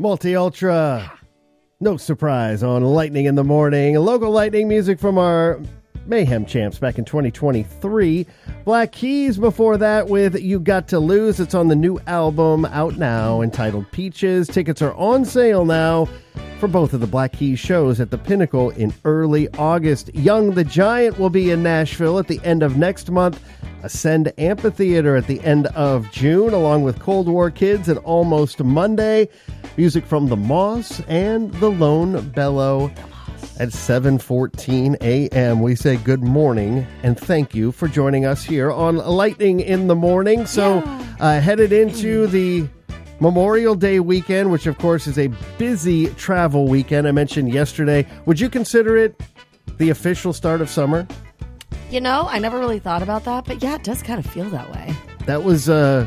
Multi-Ultra. No surprise on Lightning in the Morning. Local lightning music from our Mayhem champs back in 2023. Black Keys before that with You Got to Lose. It's on the new album out now entitled Peaches. Tickets are on sale now for both of the Black Keys shows at the Pinnacle in early August. Young the Giant will be in Nashville at the end of next month. Ascend Amphitheater at the end of June, along with Cold War Kids at Almost Monday. Music from The Moss and The Lone Bellow at 7:14 a.m. We say good morning and thank you for joining us here on Lightning in the Morning. So headed into the Memorial Day weekend, which of course is a busy travel weekend. I mentioned yesterday. Would you consider it the official start of summer? You know, I never really thought about that, but yeah, it does kind of feel that way. That was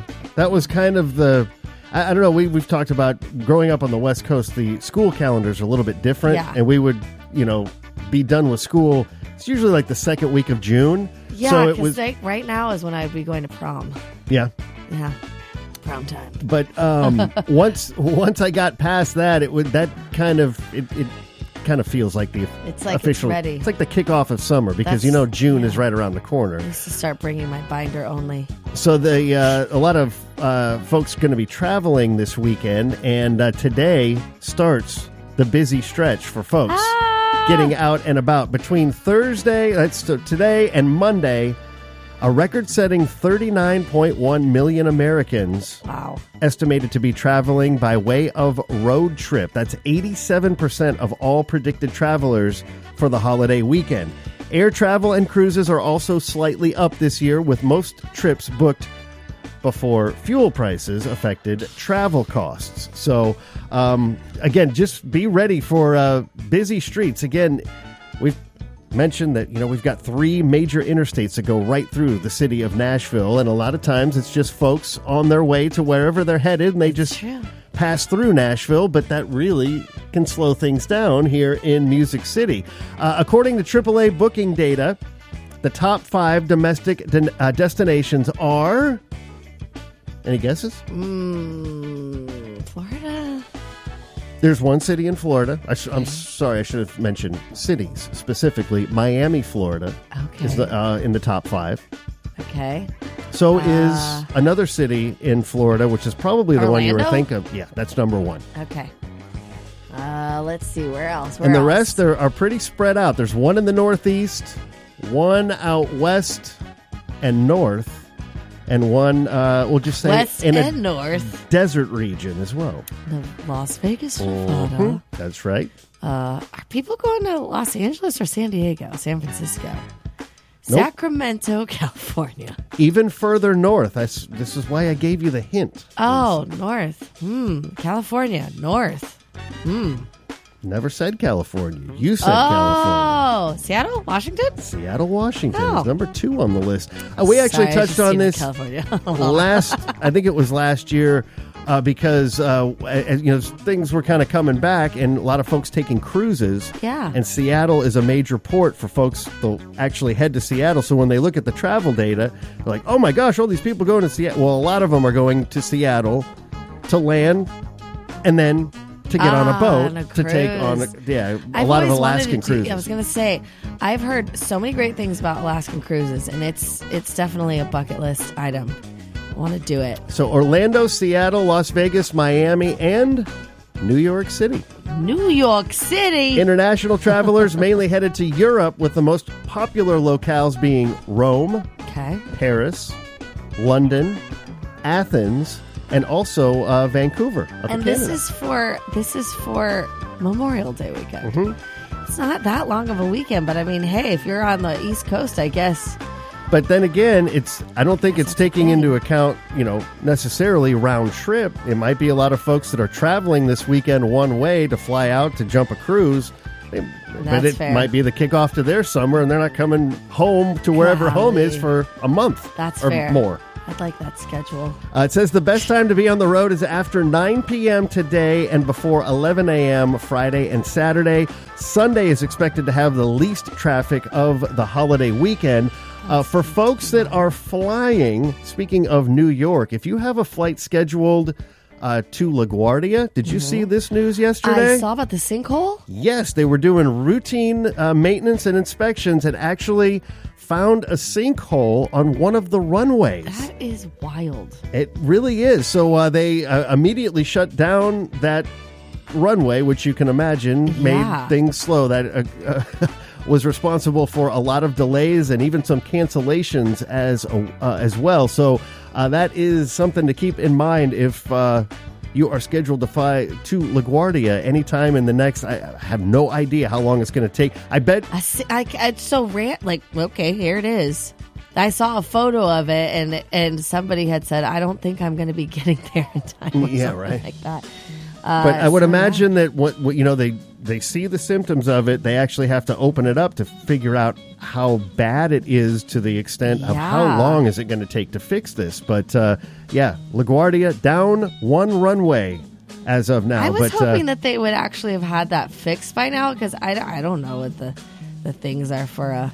kind of the, I don't know, we've talked about growing up on the West Coast, the school calendars are a little bit different, and we would, be done with school. It's usually like the second week of June. Yeah, because like right now is when I'd be going to prom. Yeah. Yeah. Prom time. But once I got past that, it kind of feels like the official. It's ready. It's like the kickoff of summer because June is right around the corner. I used to start bringing my binder only. So a lot of folks going to be traveling this weekend, and today starts the busy stretch for folks getting out and about. Between Thursday, that's today, and Monday, a record-setting 39.1 million Americans estimated to be traveling by way of road trip. That's 87% of all predicted travelers for the holiday weekend. Air travel and cruises are also slightly up this year, with most trips booked before fuel prices affected travel costs. So, again, just be ready for busy streets. Again, we've mentioned that, we've got 3 major interstates that go right through the city of Nashville, and a lot of times it's just folks on their way to wherever they're headed, and they just pass through Nashville, but that really can slow things down here in Music City. According to AAA booking data, the top 5 domestic destinations are... Any guesses? Florida? There's one city in Florida. I'm sorry, I should have mentioned cities specifically. Miami, Florida is in the top 5. Okay. So is another city in Florida, which is probably the one you were thinking of. Yeah, that's number 1. Okay. Let's see, where else? The rest are pretty spread out. There's one in the Northeast, one out west and north, and one, we'll just say, west in and north desert region as well. The Las Vegas, Nevada. That's right. Are people going to Los Angeles or San Diego, San Francisco? Nope. Sacramento, California. Even further north. This is why I gave you the hint. Oh, north. California, north. Never said California. You said California. Oh, Seattle, Washington? Seattle, Washington is number 2 on the list. We actually touched on this I think it was last year, because things were kind of coming back, and a lot of folks taking cruises. Yeah. And Seattle is a major port for folks to actually head to Seattle. So when they look at the travel data, they're like, oh my gosh, all these people going to Seattle. Well, a lot of them are going to Seattle to land and then to get on a boat to take on a lot of Alaskan cruises. I was going to say, I've heard so many great things about Alaskan cruises, and it's definitely a bucket list item. I want to do it. So Orlando, Seattle, Las Vegas, Miami, and New York City. New York City! International travelers mainly headed to Europe, with the most popular locales being Rome, Paris, London, Athens, and also Vancouver. And this is for Memorial Day weekend. It's not that long of a weekend, but I mean, hey, if you're on the East Coast, I guess. But then again, I don't think it's taking into account, necessarily round trip. It might be a lot of folks that are traveling this weekend one way to fly out to jump a cruise. But it might be the kickoff to their summer, and they're not coming home to wherever home is for a month or more. I'd like that schedule. It says the best time to be on the road is after 9 p.m. today and before 11 a.m. Friday and Saturday. Sunday is expected to have the least traffic of the holiday weekend. For folks that are flying, speaking of New York, if you have a flight scheduled to LaGuardia. Did you see this news yesterday? I saw about the sinkhole. Yes, they were doing routine maintenance and inspections and actually found a sinkhole on one of the runways. That is wild. It really is. So they immediately shut down that runway, which you can imagine made things slow. That was responsible for a lot of delays and even some cancellations as well. So that is something to keep in mind if you are scheduled to fly to LaGuardia anytime in the next. I have no idea how long it's going to take. I bet it's so rare. Like, okay, here it is. I saw a photo of it, and somebody had said, "I don't think I'm going to be getting there in time." Or something right, like that. But I would imagine that what they see the symptoms of it, they actually have to open it up to figure out how bad it is to the extent of how long is it going to take to fix this. But LaGuardia down one runway as of now. I was hoping that they would actually have had that fixed by now, because I don't know what the things are for a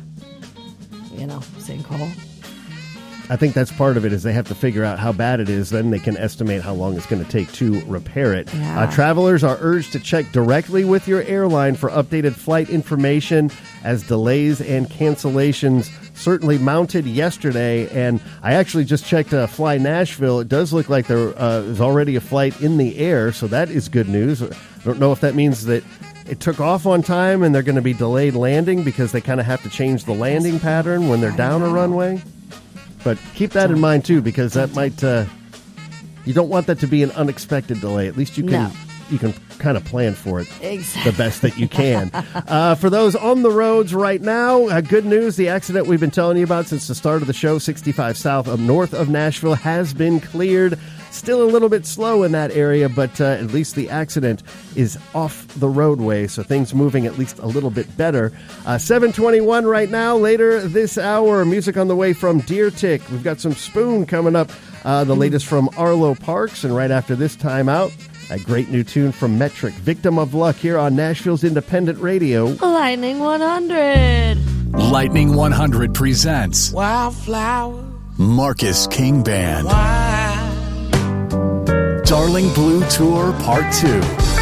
sinkhole. I think that's part of it, is they have to figure out how bad it is. Then they can estimate how long it's going to take to repair it. Yeah. Travelers are urged to check directly with your airline for updated flight information, as delays and cancellations certainly mounted yesterday. And I actually just checked Fly Nashville. It does look like there is already a flight in the air, so that is good news. I don't know if that means that it took off on time and they're going to be delayed landing because they kind of have to change the landing pattern when they're down a runway. But keep that in mind, too, because that might you don't want that to be an unexpected delay. At least you can kind of plan for it the best that you can. For those on the roads right now, good news. The accident we've been telling you about since the start of the show, 65 south of north of Nashville, has been cleared. Still a little bit slow in that area, but at least the accident is off the roadway, so things moving at least a little bit better. 7:21 right now. Later this hour, music on the way from Deer Tick. We've got some Spoon coming up, the latest from Arlo Parks, and right after this time out, a great new tune from Metric, Victim of Luck, here on Nashville's Independent Radio. Lightning 100. Lightning 100 presents Wildflower Marcus King Band. Darling Blue Tour Part 2.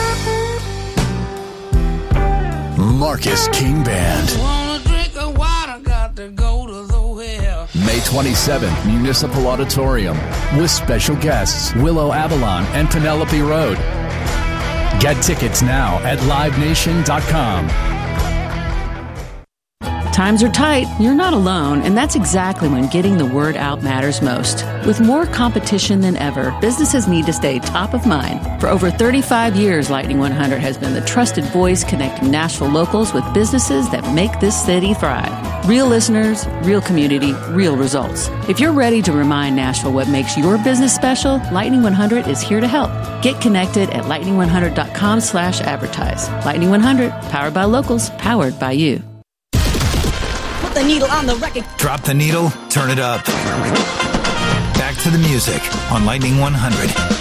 Marcus King Band. Wanna drink of water, got to go to the well. May 27th, Municipal Auditorium, with special guests Willow Avalon and Penelope Road. Get tickets now at livenation.com. Times are tight, you're not alone, and that's exactly when getting the word out matters most. With more competition than ever, businesses need to stay top of mind. For over 35 years, Lightning 100 has been the trusted voice connecting Nashville locals with businesses that make this city thrive. Real listeners, real community, real results. If you're ready to remind Nashville what makes your business special, Lightning 100 is here to help. Get connected at lightning100.com/advertise. Lightning 100, powered by locals, powered by you. The needle on the record. Drop the needle, turn it up. Back to the music on Lightning 100.